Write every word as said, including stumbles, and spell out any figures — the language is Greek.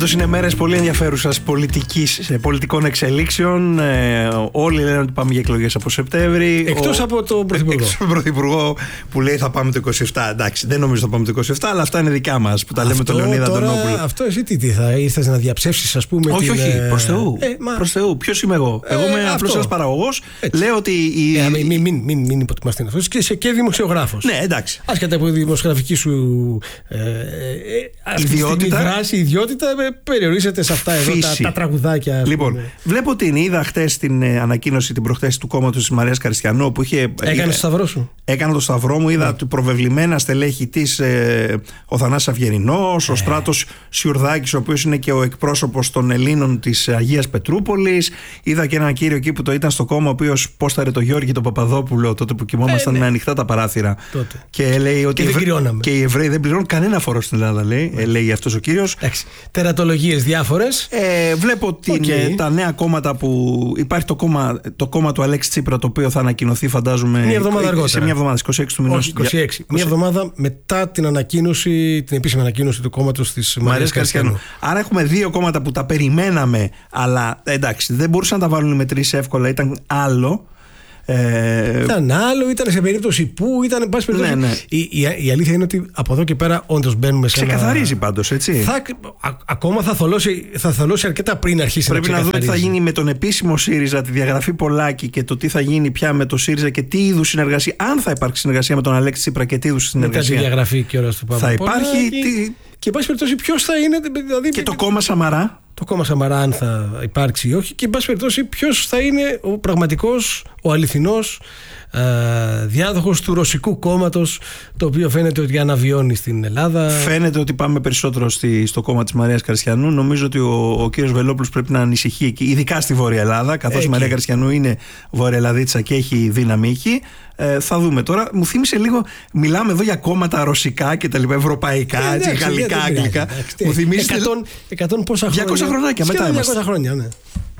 Πάντως είναι μέρες πολύ ενδιαφέρουσας πολιτικής, πολιτικών εξελίξεων. Ε, όλοι λένε ότι πάμε για εκλογές από Σεπτέμβρη. Εκτός Ο, από τον Πρωθυπουργό. Εκτός από τον Πρωθυπουργό που λέει θα πάμε το είκοσι επτά. Εντάξει, δεν νομίζω θα πάμε το είκοσι επτά, αλλά αυτά είναι δικά μας που τα λέμε τον Λεωνίδα Αντωνόπουλο. Αυτό εσύ τι, τι θα ήρθες να διαψεύσεις, ας πούμε. Όχι, την, όχι, ε... προς Θεού. Ε, μα... Προς Θεού. Ποιος είμαι εγώ. Εγώ είμαι ε, απλώς ένας παραγωγός. Λέω ότι. Η... Ε, μην μην, μην, μην υποτιμάς την αυτό. Και είσαι και δημοσιογράφος. Ναι, εντάξει. Άσχετα από τη δημοσιογραφική σου ε, ε, ιδιότητα. Αυτή δράση, ιδιότητα ε, περιορίζεται σε αυτά εδώ τα, τα τραγουδάκια. Λοιπόν, βλέπω την είδα χτες την ε, ανακοίνωση την προχθές του κόμματος της Μαρίας Καριστιανό που είχε. Έκανε το σταυρό σου. Έκανα το σταυρό μου, είδα ναι. προβεβλημένα στελέχη της ε, ο Θανάσης Αυγερινός, ε. ο Στράτος Σιουρδάκης, ο οποίος είναι και ο εκπρόσωπος των Ελλήνων της Αγίας Πετρούπολης. Είδα και έναν κύριο εκεί που το ήταν στο κόμμα, ο οποίος πόσταρε το Γιώργη τον Παπαδόπουλο τότε που κοιμόμασταν ε, ναι. με ανοιχτά τα παράθυρα. Τότε. Και λέει ότι. Και, Ευρ... δεν και οι Εβραίοι δεν πληρώνουν κανένα φόρο στην Ελλάδα, λέει, ε, λέει αυτός ο κύριος. Τερατολογίες διάφορες. Ε, βλέπω την, okay. τα νέα κόμματα που. Υπάρχει το κόμμα, το κόμμα του Αλέξη Τσίπρα, το οποίο θα ανακοινωθεί, φαντάζομαι. Μια εβδομάδα αργότερα. Σε μια εβδομάδα, είκοσι έξι του μηνός. είκοσι έξι. Μια εβδομάδα μετά την ανακοίνωση, την επίσημη ανακοίνωση του κόμματος της Μαρίας Καριστιανού. Άρα έχουμε δύο κόμματα που τα περιμέναμε, αλλά εντάξει, δεν μπορούσαν να τα βάλουν με τρεις εύκολα, ήταν άλλο. Ε... Ήταν άλλο, ήταν σε περίπτωση που ήταν. Εν πάση περιπτώσει. Ναι, ναι. Η, η, η αλήθεια είναι ότι από εδώ και πέρα όντως μπαίνουμε σε. Ξεκαθαρίζει ένα... πάντως, έτσι. Θα, α, ακόμα θα θολώσει, θα θολώσει αρκετά πριν αρχίσει. Πρέπει να ξεκαθαρίζει. Να δούμε τι θα γίνει με τον επίσημο ΣΥΡΙΖΑ, τη διαγραφή Πολάκη και το τι θα γίνει πια με το ΣΥΡΙΖΑ και τι είδους συνεργασία. Αν θα υπάρξει συνεργασία με τον Αλέξη Τσίπρα και τι είδους συνεργασία. Μετά τη διαγραφή και ώρα του Παπαδόπουλου. Θα υπάρχει. Τι... Και εν πάση περιπτώσει ποιος θα είναι. Δηλαδή, και το κόμμα Σαμαρά. Το κόμμα Σαμαρά, αν θα υπάρξει ή όχι, και εν πάση περιπτώσει ποιος θα είναι ο πραγματικός, ο αληθινός ε, διάδοχος του ρωσικού κόμματος, το οποίο φαίνεται ότι αναβιώνει στην Ελλάδα. Φαίνεται ότι πάμε περισσότερο στη, στο κόμμα της Μαρίας Καριστιανού. Νομίζω ότι ο, ο κύριος Βελόπουλος πρέπει να ανησυχεί εκεί, ειδικά στη Βόρεια Ελλάδα, καθώς η Μαρία Καριστιανού είναι Βορειοελλαδίτσα και έχει δύναμη εκεί. Ε, θα δούμε τώρα. Μου θύμισε λίγο, μιλάμε εδώ για κόμματα ρωσικά και τα λοιπά, ευρωπαϊκά, έτσι, γαλλικά, αγγλικά. Μου θυμίζει. εκατό πόσα χρόνια. διακόσια χρονάκια μετά. διακόσια χρόνια, ναι.